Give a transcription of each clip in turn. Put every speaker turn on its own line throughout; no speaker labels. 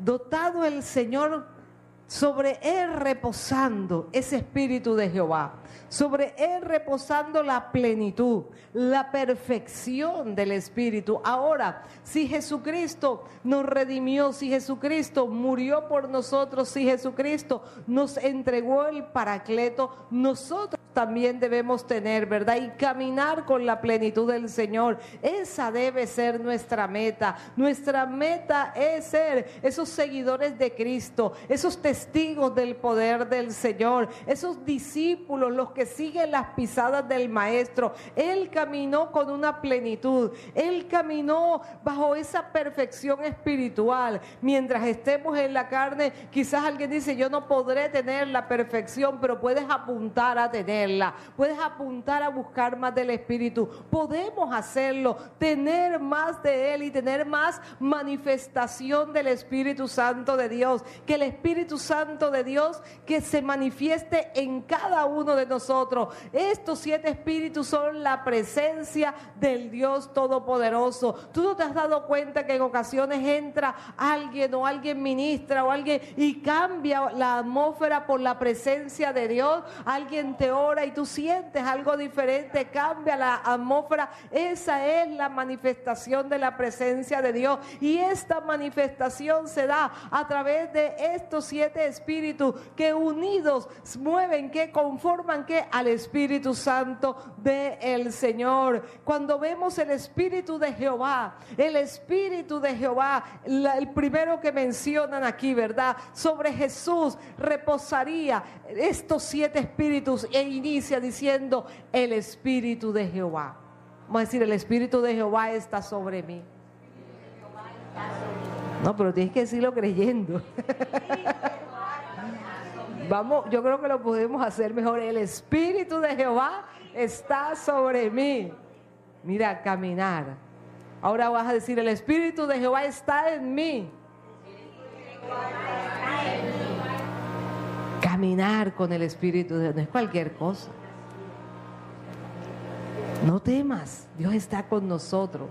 dotado el Señor, sobre él reposando ese Espíritu de Jehová, sobre él reposando la plenitud, la perfección del Espíritu. Ahora, si Jesucristo nos redimió, si Jesucristo murió por nosotros, si Jesucristo nos entregó el Paracleto, nosotros también debemos tener, ¿verdad? Y caminar con la plenitud del Señor. Esa debe ser nuestra meta. Nuestra meta es ser esos seguidores de Cristo, esos testigos del poder del Señor, esos discípulos, los que siguen las pisadas del Maestro. Él caminó con una plenitud, Él caminó bajo esa perfección espiritual. Mientras estemos en la carne, quizás alguien dice, yo no podré tener la perfección, pero puedes apuntar a tenerla, puedes apuntar a buscar más del Espíritu. Podemos hacerlo, tener más de Él y tener más manifestación del Espíritu Santo de Dios. Que el Espíritu Santo de Dios que se manifieste en cada uno de nosotros. Estos 7 espíritus son la presencia del Dios Todopoderoso. ¿Tú no te has dado cuenta que en ocasiones entra alguien o alguien ministra o alguien y cambia la atmósfera por la presencia de Dios? Alguien te ora y tú sientes algo diferente, cambia la atmósfera. Esa es la manifestación de la presencia de Dios, y esta manifestación se da a través de estos 7 espíritus que unidos mueven, que conforman que al Espíritu Santo del Señor. Cuando vemos el Espíritu de Jehová, el Espíritu de Jehová, el primero que mencionan aquí, ¿verdad? Sobre Jesús reposaría estos 7 espíritus, e inicia diciendo el Espíritu de Jehová. Vamos a decir, el Espíritu de Jehová está sobre mí. No, pero tienes que decirlo creyendo. Vamos, yo creo que lo podemos hacer mejor. El Espíritu de Jehová está sobre mí. Mira, caminar. Ahora vas a decir, el Espíritu de Jehová está en mí. Caminar con el Espíritu de Dios no es cualquier cosa. No temas, Dios está con nosotros.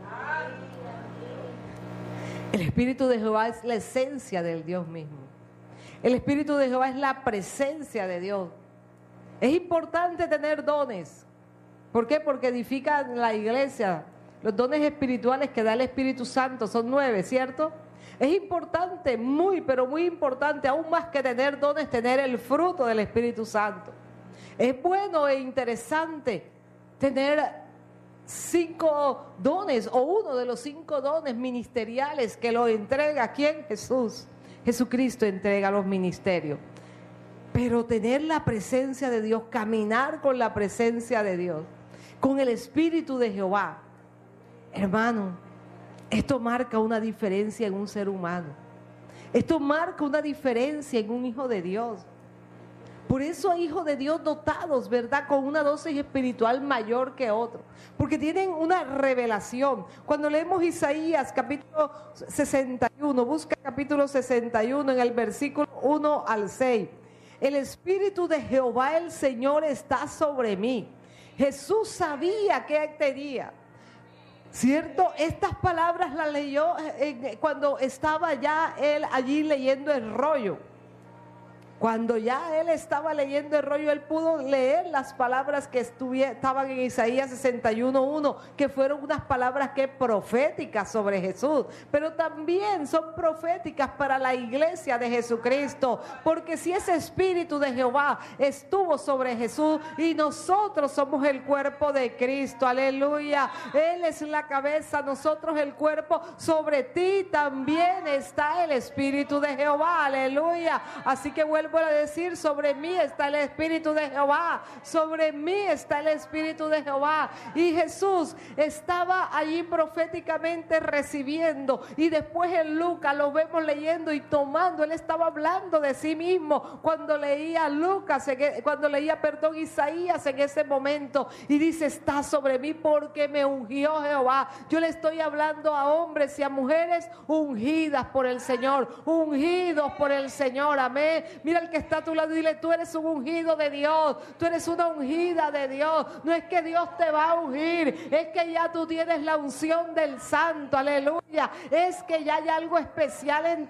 El Espíritu de Jehová es la esencia del Dios mismo. El Espíritu de Jehová es la presencia de Dios. Es importante tener dones. ¿Por qué? Porque edifican la iglesia. Los dones espirituales que da el Espíritu Santo son 9, ¿cierto? Es importante, muy, pero muy importante, aún más que tener dones, tener el fruto del Espíritu Santo. Es bueno e interesante tener 5 dones, o uno de los 5 dones ministeriales que lo entrega. ¿Quién? Jesús. Jesucristo entrega los ministerios. Pero tener la presencia de Dios, caminar con la presencia de Dios, con el Espíritu de Jehová, hermano, esto marca una diferencia en un ser humano. Esto marca una diferencia en un hijo de Dios. Por eso hay hijos de Dios dotados, ¿verdad?, con una dosis espiritual mayor que otros, porque tienen una revelación. Cuando leemos Isaías capítulo 61, busca capítulo 61 en el versículo 1 al 6. El Espíritu de Jehová el Señor está sobre mí. Jesús sabía que tenía, ¿cierto? Estas palabras las leyó cuando estaba ya él allí leyendo el rollo. Cuando ya él estaba leyendo el rollo, él pudo leer las palabras que estaban en Isaías 61:1, que fueron unas palabras que proféticas sobre Jesús, pero también son proféticas para la iglesia de Jesucristo, porque si ese Espíritu de Jehová estuvo sobre Jesús y nosotros somos el cuerpo de Cristo, aleluya, Él es la cabeza, nosotros el cuerpo, sobre ti también está el Espíritu de Jehová, aleluya. Así que vuelvo a decir, sobre mí está el Espíritu de Jehová, sobre mí está el Espíritu de Jehová. Y Jesús estaba allí proféticamente recibiendo, y después en Lucas lo vemos leyendo y tomando. Él estaba hablando de sí mismo cuando leía Isaías en ese momento, y dice, está sobre mí porque me ungió Jehová. Yo le estoy hablando a hombres y a mujeres ungidas por el Señor, ungidos por el Señor, amén. Mira el que está a tu lado, dile, tú eres un ungido de Dios, tú eres una ungida de Dios. No es que Dios te va a ungir, es que ya tú tienes la unción del Santo, aleluya. Es que ya hay algo especial en